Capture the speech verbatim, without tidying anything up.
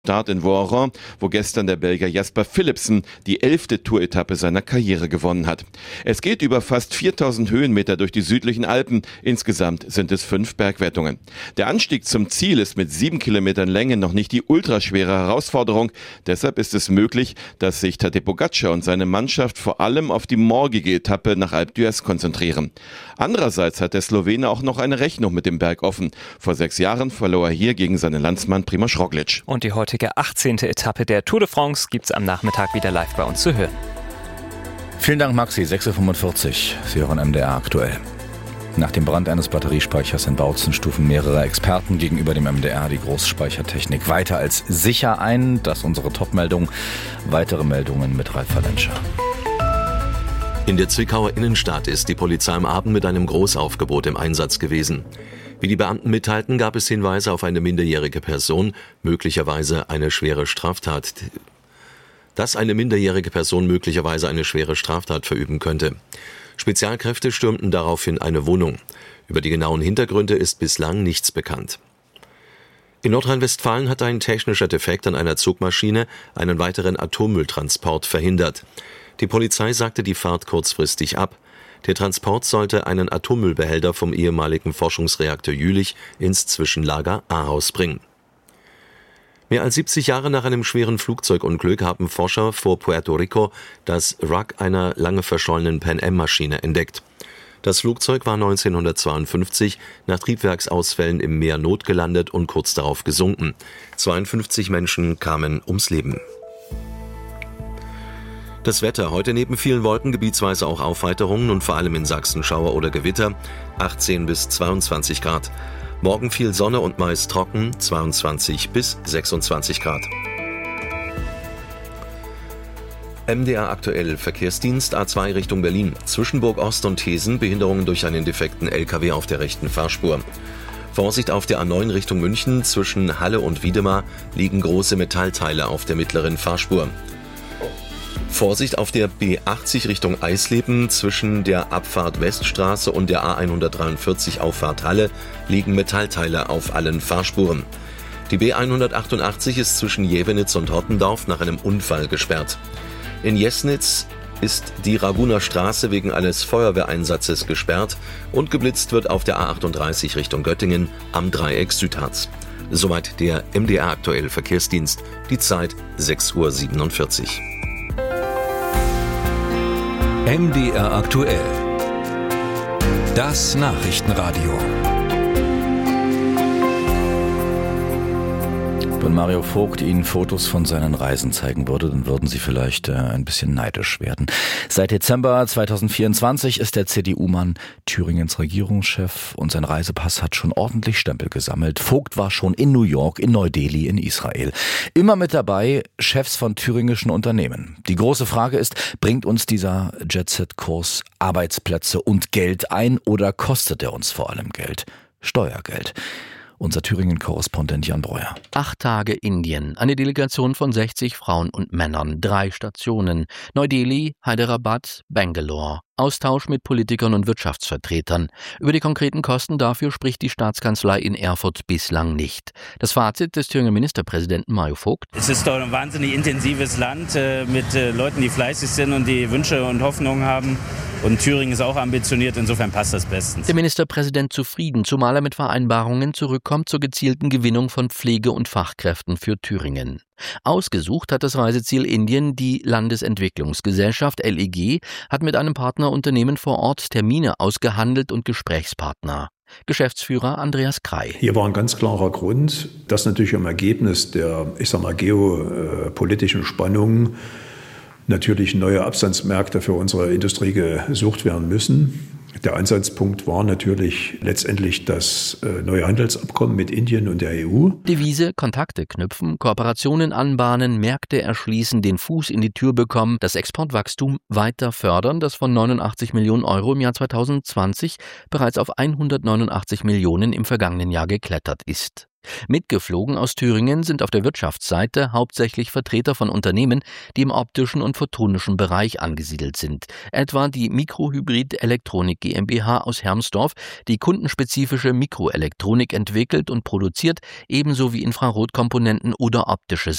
Start in Voiron, wo gestern der Belgier Jasper Philipsen die elfte Tour-Etappe seiner Karriere gewonnen hat. Es geht über fast viertausend Höhenmeter durch die südlichen Alpen. Insgesamt sind es fünf Bergwertungen. Der Anstieg zum Ziel ist mit sieben Kilometern Länge noch nicht die ultraschwere Herausforderung. Deshalb ist es möglich, dass sich Tadej Pogačar und seine Mannschaft vor allem auf die morgige Etappe nach Alpe d'Huez konzentrieren. Andererseits hat der Slowene auch noch eine Rechnung mit dem Berg offen. Vor sechs Jahren verlor er hier gegen seinen Landsmann Primož Roglič. Und die heutige achtzehnte Etappe der Tour de France gibt's am Nachmittag wieder live bei uns zu hören. Vielen Dank, Maxi. sechs Uhr fünfundvierzig. Sie hören M D R aktuell. Nach dem Brand eines Batteriespeichers in Bautzen stufen mehrere Experten gegenüber dem M D R die Großspeichertechnik weiter als sicher ein. Das ist unsere Top-Meldung. Weitere Meldungen mit Ralf Valenscher. In der Zwickauer Innenstadt ist die Polizei am Abend mit einem Großaufgebot im Einsatz gewesen. Wie die Beamten mitteilten, gab es Hinweise auf eine minderjährige Person, möglicherweise eine schwere Straftat, dass eine minderjährige Person möglicherweise eine schwere Straftat verüben könnte. Spezialkräfte stürmten daraufhin eine Wohnung. Über die genauen Hintergründe ist bislang nichts bekannt. In Nordrhein-Westfalen hat ein technischer Defekt an einer Zugmaschine einen weiteren Atommülltransport verhindert. Die Polizei sagte die Fahrt kurzfristig ab. Der Transport sollte einen Atommüllbehälter vom ehemaligen Forschungsreaktor Jülich ins Zwischenlager Ahaus bringen. Mehr als siebzig Jahre nach einem schweren Flugzeugunglück haben Forscher vor Puerto Rico das Wrack einer lange verschollenen Pan-Am-Maschine entdeckt. Das Flugzeug war neunzehnhundertzweiundfünfzig nach Triebwerksausfällen im Meer notgelandet und kurz darauf gesunken. zweiundfünfzig Menschen kamen ums Leben. Das Wetter, heute neben vielen Wolken gebietsweise auch Aufheiterungen und vor allem in Sachsen Schauer oder Gewitter, achtzehn bis zweiundzwanzig Grad. Morgen viel Sonne und meist trocken, zweiundzwanzig bis sechsundzwanzig Grad. M D R aktuell, Verkehrsdienst A zwei Richtung Berlin. Zwischen Burg Ost und Thesen Behinderungen durch einen defekten L K W auf der rechten Fahrspur. Vorsicht auf der A neun Richtung München, zwischen Halle und Wiedemar liegen große Metallteile auf der mittleren Fahrspur. Vorsicht auf der B achtzig Richtung Eisleben, zwischen der Abfahrt Weststraße und der A hundertdreiundvierzig Auffahrt Halle liegen Metallteile auf allen Fahrspuren. Die B hundertachtundachtzig ist zwischen Jevenitz und Hottendorf nach einem Unfall gesperrt. In Jesnitz ist die Raguner Straße wegen eines Feuerwehreinsatzes gesperrt und geblitzt wird auf der A achtunddreißig Richtung Göttingen am Dreieck Südharz. Soweit der M D R aktuell Verkehrsdienst, die Zeit sechs Uhr siebenundvierzig. M D R aktuell. Das Nachrichtenradio. Wenn Mario Vogt Ihnen Fotos von seinen Reisen zeigen würde, dann würden Sie vielleicht äh, ein bisschen neidisch werden. Seit Dezember zweitausendvierundzwanzig ist der C D U-Mann Thüringens Regierungschef und sein Reisepass hat schon ordentlich Stempel gesammelt. Vogt war schon in New York, in Neu-Delhi, in Israel. Immer mit dabei Chefs von thüringischen Unternehmen. Die große Frage ist, bringt uns dieser Jet-Set-Kurs Arbeitsplätze und Geld ein oder kostet er uns vor allem Geld? Steuergeld. Unser Thüringen-Korrespondent Jan Breuer. Acht Tage Indien, eine Delegation von sechzig Frauen und Männern, drei Stationen, Neu-Delhi, Hyderabad, Bangalore. Austausch mit Politikern und Wirtschaftsvertretern. Über die konkreten Kosten dafür spricht die Staatskanzlei in Erfurt bislang nicht. Das Fazit des Thüringer Ministerpräsidenten Mario Vogt: Es ist doch ein wahnsinnig intensives Land äh, mit äh, Leuten, die fleißig sind und die Wünsche und Hoffnungen haben. Und Thüringen ist auch ambitioniert, insofern passt das bestens. Der Ministerpräsident zufrieden, zumal er mit Vereinbarungen zurückkommt zur gezielten Gewinnung von Pflege- und Fachkräften für Thüringen. Ausgesucht hat das Reiseziel Indien die Landesentwicklungsgesellschaft L E G, hat mit einem Partnerunternehmen vor Ort Termine ausgehandelt und Gesprächspartner. Geschäftsführer Andreas Krei. Hier war ein ganz klarer Grund, dass natürlich im Ergebnis der, ich sag mal, geopolitischen Spannungen natürlich neue Absatzmärkte für unsere Industrie gesucht werden müssen. Der Ansatzpunkt war natürlich letztendlich das neue Handelsabkommen mit Indien und der E U. Devise: Kontakte knüpfen, Kooperationen anbahnen, Märkte erschließen, den Fuß in die Tür bekommen, das Exportwachstum weiter fördern, das von neunundachtzig Millionen Euro im Jahr zweitausendzwanzig bereits auf hundertneunundachtzig Millionen im vergangenen Jahr geklettert ist. Mitgeflogen aus Thüringen sind auf der Wirtschaftsseite hauptsächlich Vertreter von Unternehmen, die im optischen und photonischen Bereich angesiedelt sind. Etwa die Mikrohybrid Elektronik GmbH aus Hermsdorf, die kundenspezifische Mikroelektronik entwickelt und produziert, ebenso wie Infrarotkomponenten oder optische